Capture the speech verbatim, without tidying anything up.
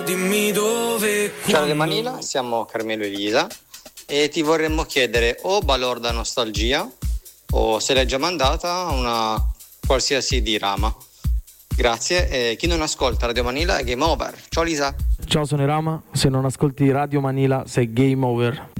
dimmi dove. Ciao Radio Manila, siamo Carmelo e Elisa e ti vorremmo chiedere o balorda nostalgia o se l'hai già mandata una qualsiasi dirama. Grazie, e chi non ascolta Radio Manila è game over. Ciao Lisa. Ciao, sono Rama, se non ascolti Radio Manila sei game over.